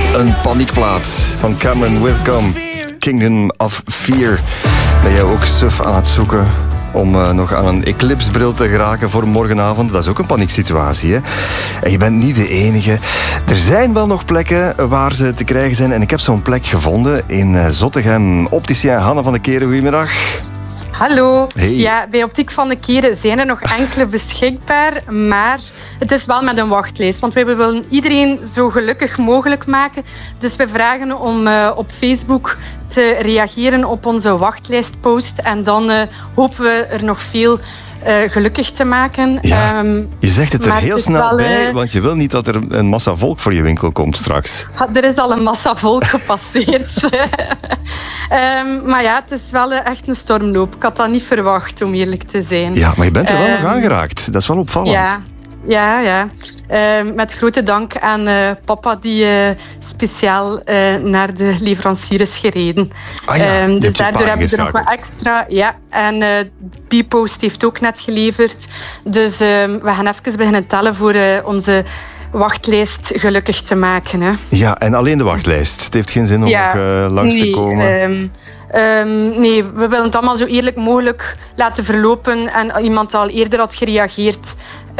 Een paniekplaat van Cameron Whitcomb, Kingdom of Fear. Ben jij ook suf aan het zoeken om nog aan een eclipsebril te geraken voor morgenavond? Dat is ook een panieksituatie, hè? En je bent niet de enige. Er zijn wel nog plekken waar ze te krijgen zijn. En ik heb zo'n plek gevonden in Zottegem. Opticien Hanna van de Keren, goedemiddag. Hallo. Hey. Ja, bij Optiek van de Keren zijn er nog enkele beschikbaar, maar het is wel met een wachtlijst. Want wij willen iedereen zo gelukkig mogelijk maken. Dus we vragen om op Facebook te reageren op onze wachtlijstpost. En dan hopen we er nog veel gelukkig te maken. Ja, je zegt het er heel snel wel, bij, want je wil niet dat er een massa volk voor je winkel komt straks. Er is al een massa volk gepasseerd. Maar ja, het is wel echt een stormloop. Ik had dat niet verwacht, om eerlijk te zijn. Ja, maar je bent er wel nog aangeraakt. Dat is wel opvallend. Ja. Met grote dank aan papa die speciaal naar de leverancier is gereden. Dus daardoor hebben we er nog wat extra. Ja, en Bpost heeft ook net geleverd. Dus we gaan even beginnen tellen voor onze wachtlijst gelukkig te maken. Hè. Ja, en alleen de wachtlijst. Het heeft geen zin om nog langs te komen. Nee, we willen het allemaal zo eerlijk mogelijk laten verlopen. En iemand al eerder had gereageerd,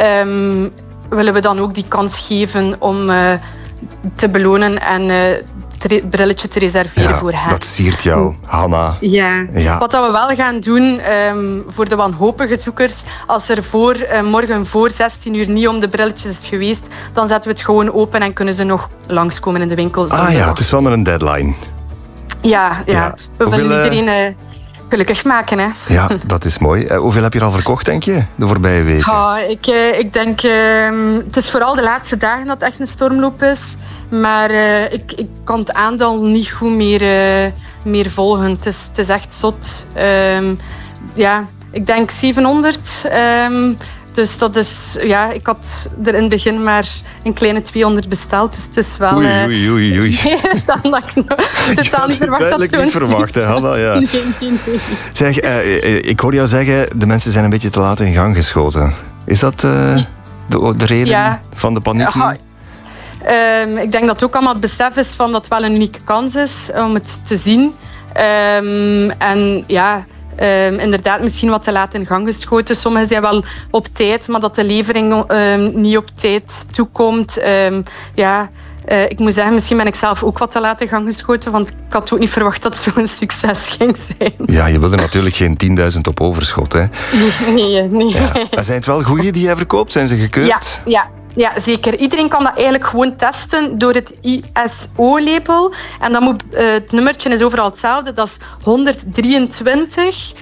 willen we dan ook die kans geven om te belonen en het brilletje te reserveren voor haar. Dat siert jou, Hanna. Ja. Wat dat we wel gaan doen voor de wanhopige zoekers, als er morgen voor 16 uur niet om de brilletjes is geweest, dan zetten we het gewoon open en kunnen ze nog langskomen in de winkel. Het is wel met een deadline. Ja. We willen iedereen gelukkig maken. Hè. Ja, dat is mooi. Hoeveel heb je er al verkocht, denk je, de voorbije weken? Ik denk... het is vooral de laatste dagen dat het echt een stormloop is. Maar ik kan het aantal niet goed meer volgen. Het is echt zot. Ik denk 700. Dus dat is... ik had er in het begin maar een kleine 200 besteld. Dus het is wel... Oei. Dan dat ik totaal niet verwacht dat zo'n... niet verwacht, hè, Hanna? Ja. Nee. Zeg, ik hoor jou zeggen, de mensen zijn een beetje te laat in gang geschoten. Is dat de reden van de paniek? Ik denk dat het ook allemaal het besef is van dat het wel een unieke kans is om het te zien. Inderdaad, misschien wat te laat in gang geschoten. Sommigen zijn wel op tijd, maar dat de levering niet op tijd toekomt. Ik moet zeggen, misschien ben ik zelf ook wat te laat in gang geschoten, want ik had ook niet verwacht dat het zo'n succes ging zijn. Ja, je wil er natuurlijk geen 10.000 op overschot, hè? Nee. Ja. Zijn het wel goeie die jij verkoopt? Zijn ze gekeurd? Ja, zeker. Iedereen kan dat eigenlijk gewoon testen door het ISO-label. En dan moet, het nummertje is overal hetzelfde. Dat is 123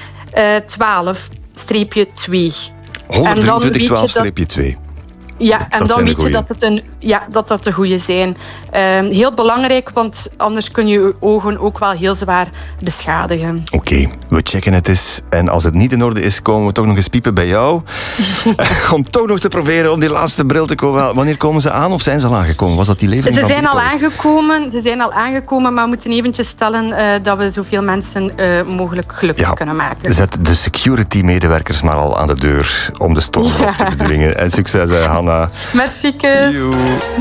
12-2. 123 12-2. Ja, en dan weet je dat de goede zijn. Heel belangrijk, want anders kun je je ogen ook wel heel zwaar beschadigen. Oké, we checken het eens. En als het niet in orde is, komen we toch nog eens piepen bij jou. Om toch nog te proberen om die laatste bril te komen. Wanneer komen ze aan of zijn ze al aangekomen? Was dat die levering Ze zijn al aangekomen, maar we moeten eventjes stellen dat we zoveel mensen mogelijk gelukkig kunnen maken. Zet de security-medewerkers maar al aan de deur om de storm op te bedwingen. En succes, Hanna. Merci.